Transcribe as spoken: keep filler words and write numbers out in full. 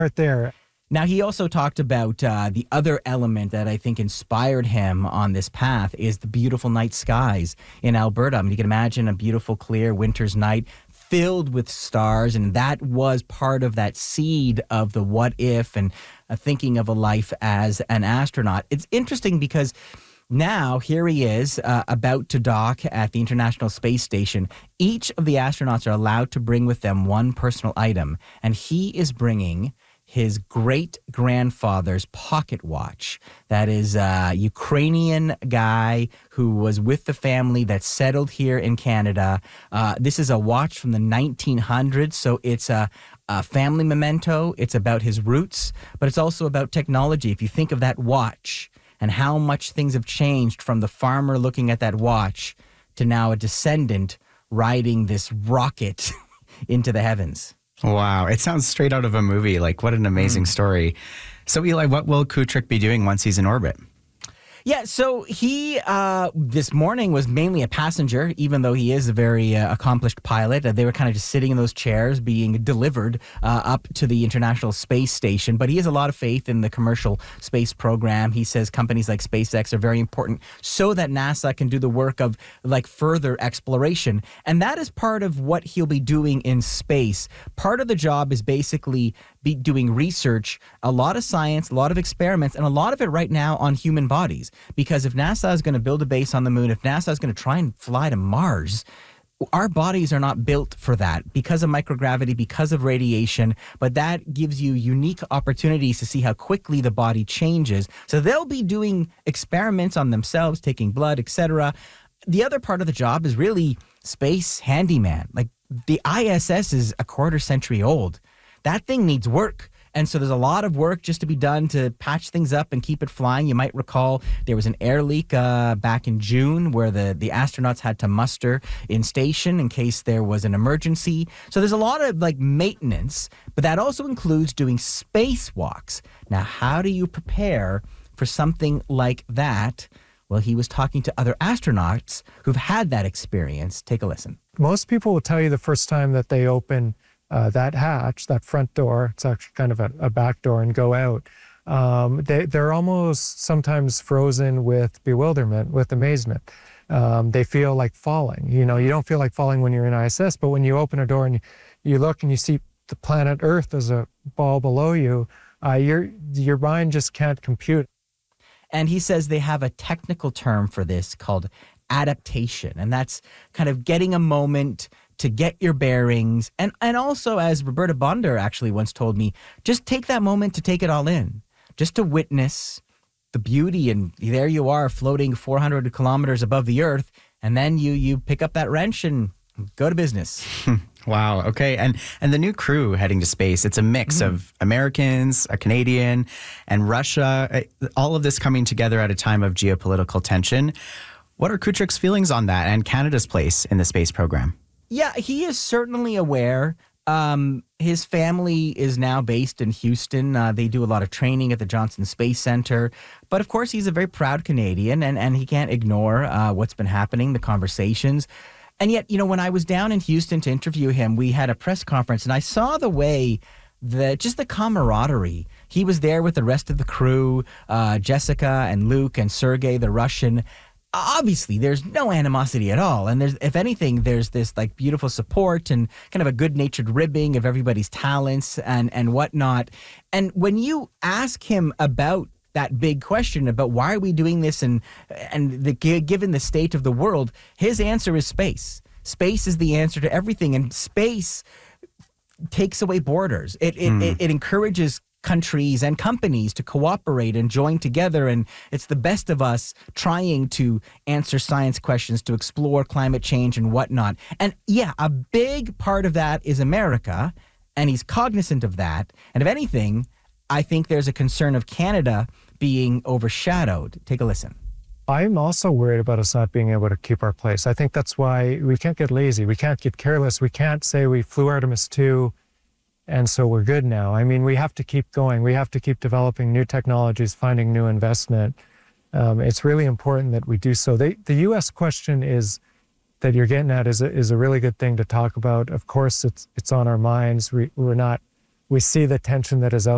right there. Now, he also talked about uh, the other element that I think inspired him on this path is the beautiful night skies in Alberta. I mean, you can imagine a beautiful, clear winter's night filled with stars, and that was part of that seed of the what if and uh, thinking of a life as an astronaut. It's interesting because now, here he is, uh, about to dock at the International Space Station. Each of the astronauts are allowed to bring with them one personal item, and he is bringing his great-grandfather's pocket watch. That is a Ukrainian guy who was with the family that settled here in Canada. Uh, this is a watch from the nineteen hundreds, so it's a, a family memento. It's about his roots, but it's also about technology. If you think of that watch and how much things have changed from the farmer looking at that watch to now a descendant riding this rocket into the heavens. Wow. It sounds straight out of a movie. Like, what an amazing mm. story. So, Eli, what will Kutryk be doing once he's in orbit? Yeah, so he, uh, this morning, was mainly a passenger, even though he is a very uh, accomplished pilot. Uh, they were kind of just sitting in those chairs being delivered uh, up to the International Space Station. But he has a lot of faith in the commercial space program. He says companies like SpaceX are very important so that NASA can do the work of, like, further exploration. And that is part of what he'll be doing in space. Part of the job is basically be doing research, a lot of science, a lot of experiments, and a lot of it right now on human bodies. Because if NASA is going to build a base on the moon, if NASA is going to try and fly to Mars, our bodies are not built for that because of microgravity, because of radiation, but that gives you unique opportunities to see how quickly the body changes. So they'll be doing experiments on themselves, taking blood, et cetera. The other part of the job is really space handyman. Like, the I S S is a quarter century old. That thing needs work. And so there's a lot of work just to be done to patch things up and keep it flying. You might recall there was an air leak uh, back in June where the, the astronauts had to muster in station in case there was an emergency. So there's a lot of like maintenance, but that also includes doing spacewalks. Now, how do you prepare for something like that? Well, he was talking to other astronauts who've had that experience. Take a listen. Most people will tell you the first time that they open Uh, that hatch, that front door, it's actually kind of a, a back door, and go out, um, they, they're almost sometimes frozen with bewilderment, with amazement. Um, they feel like falling. You know, you don't feel like falling when you're in I S S, but when you open a door and you, you look and you see the planet Earth as a ball below you, uh, your, your mind just can't compute. And he says they have a technical term for this called adaptation, and that's kind of getting a moment to get your bearings. And and also, as Roberta Bonder actually once told me, just take that moment to take it all in, just to witness the beauty. And there you are floating four hundred kilometers above the earth. And then you you pick up that wrench and go to business. Wow. Okay. And and the new crew heading to space, it's a mix mm-hmm. of Americans, a Canadian, and Russia. All of this coming together at a time of geopolitical tension. What are Kutryk's feelings on that and Canada's place in the space program? Yeah, he is certainly aware. Um, his family is now based in Houston. Uh, they do a lot of training at the Johnson Space Center. But of course, he's a very proud Canadian, and, and he can't ignore uh, what's been happening, the conversations. And yet, you know, when I was down in Houston to interview him, we had a press conference, and I saw the way that just the camaraderie. He was there with the rest of the crew, uh, Jessica and Luke and Sergei, the Russian. Obviously, there's no animosity at all. And there's, if anything, there's this like beautiful support and kind of a good-natured ribbing of everybody's talents and, and whatnot. And when you ask him about that big question about why are we doing this and and the, given the state of the world, his answer is space. Space is the answer to everything. And space takes away borders. It it, mm. it, it encourages countries and companies to cooperate and join together, and it's the best of us trying to answer science questions, to explore climate change and whatnot. And yeah, a big part of that is America, and he's cognizant of that. And if anything, I think there's a concern of Canada being overshadowed. Take a listen. I'm also worried about us not being able to keep our place. I think that's why we can't get lazy. We can't get careless. We can't say we flew Artemis two and so we're good now. I mean, we have to keep going. We have to keep developing new technologies, finding new investment. Um, it's really important that we do so. They, the U S question is that you're getting at is a, is a really good thing to talk about. Of course, it's it's on our minds. We, we're not. We see the tension that is out